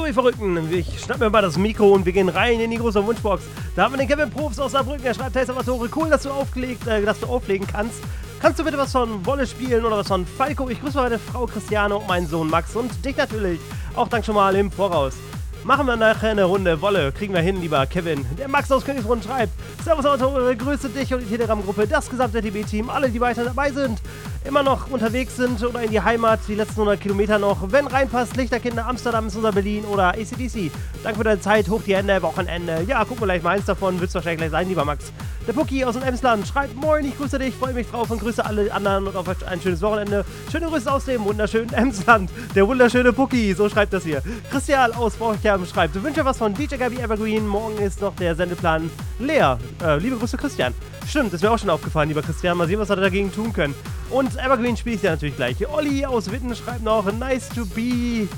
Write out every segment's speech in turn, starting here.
ihr Verrückten, ich schnapp mir mal das Mikro und wir gehen rein in die große Wunschbox. Da haben wir den Kevin Probst aus Saarbrücken, er schreibt: Hey Salvatore, cool, dass du auflegen kannst. Kannst du bitte was von Wolle spielen oder was von Falco? Ich grüße meine Frau Christiane und meinen Sohn Max und dich natürlich. Auch danke schon mal im Voraus. Machen wir nachher eine Runde Wolle. Kriegen wir hin, lieber Kevin. Der Max aus Königsbrunn schreibt: Servus Salvatore, grüße dich und die Telegram-Gruppe, das gesamte TB-Team, alle, die weiter dabei sind, immer noch unterwegs sind oder in die Heimat, die letzten 100 Kilometer noch. Wenn reinpasst, Lichterkinder, Amsterdam ist unser Berlin oder ACDC. Danke für deine Zeit, hoch die Hände, Wochenende. Ja, gucken wir gleich mal eins davon, wird es wahrscheinlich gleich sein, lieber Max. Der Pucki aus dem Emsland schreibt: Moin, ich grüße dich, freue mich drauf und grüße alle anderen und auf ein schönes Wochenende. Schöne Grüße aus dem wunderschönen Emsland, der wunderschöne Pucki, so schreibt das hier. Christian aus Borchheim schreibt: Du wünsche was von DJ Gabby Evergreen, morgen ist noch der Sendeplan leer. Liebe Grüße, Christian. Stimmt, ist mir auch schon aufgefallen, lieber Christian, mal sehen, was wir dagegen tun können. Und Evergreen spiele ich ja natürlich gleich. Olli aus Witten schreibt noch: Nice to be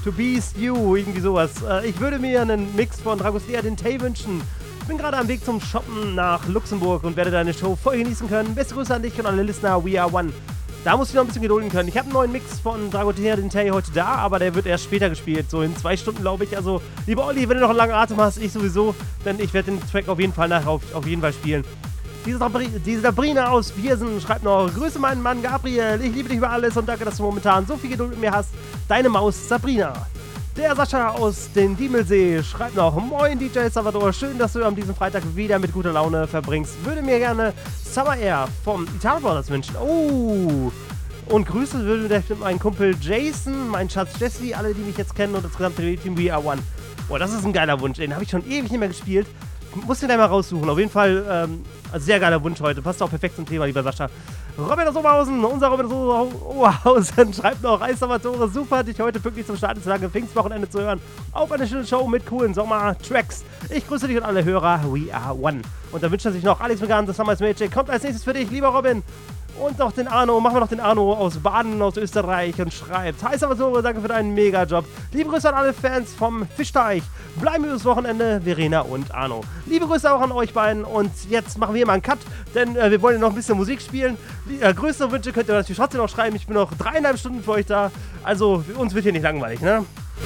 you, irgendwie sowas. Ich würde mir einen Mix von Dragostea Dintei wünschen. Ich bin gerade am Weg zum Shoppen nach Luxemburg und werde deine Show voll genießen können. Beste Grüße an dich und alle Listener, we are one. Da muss ich noch ein bisschen gedulden können. Ich habe einen neuen Mix von Dragostea Dintei heute da, aber der wird erst später gespielt, so in 2 Stunden, glaube ich. Also, lieber Olli, wenn du noch einen langen Atem hast, ich sowieso, denn ich werde den Track auf jeden Fall nachher auf jeden Fall spielen. Diese Sabrina aus Viersen schreibt noch: Grüße meinen Mann Gabriel, ich liebe dich über alles und danke, dass du momentan so viel Geduld mit mir hast. Deine Maus Sabrina. Der Sascha aus den Diemelsee schreibt noch: Moin DJ Salvatore, schön, dass du am diesem Freitag wieder mit guter Laune verbringst. Würde mir gerne Summer Air vom Italien Brothers wünschen. Oh! Und Grüße würde mit meinem Kumpel Jason, mein Schatz Jesse, alle, die mich jetzt kennen und das gesamte Team We Are One. Boah, das ist ein geiler Wunsch, den habe ich schon ewig nicht mehr gespielt. Muss den gleich mal raussuchen. Auf jeden Fall sehr geiler Wunsch heute. Passt auch perfekt zum Thema, lieber Sascha. Robin aus Oberhausen, unser Robin aus Oberhausen schreibt noch: Hi Salvatore, super, dich heute pünktlich zum Start des langen Pfingstwochenende zu hören. Auf eine schöne Show mit coolen Sommer-Tracks. Ich grüße dich und alle Hörer. We are one. Und dann wünscht er sich noch: Alex Megan, das Summer's Magic. Kommt als nächstes für dich, lieber Robin. Und noch den Arno, machen wir noch den Arno aus Baden, aus Österreich und schreibt: Hi Salvatore, danke für deinen Mega-Job. Liebe Grüße an alle Fans vom Fischteich. Bleiben wir das Wochenende, Verena und Arno. Liebe Grüße auch an euch beiden und jetzt machen wir mal einen Cut, denn wir wollen ja noch ein bisschen Musik spielen. Größere Wünsche könnt ihr natürlich trotzdem noch schreiben. Ich bin noch 3,5 Stunden für euch da, also uns wird hier nicht langweilig, ne?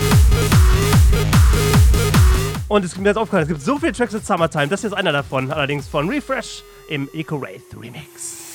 Und es ist mir jetzt aufgefallen, es gibt so viele Tracks mit Summertime, das hier ist einer davon, allerdings von Refresh im Eco Wraith Remix.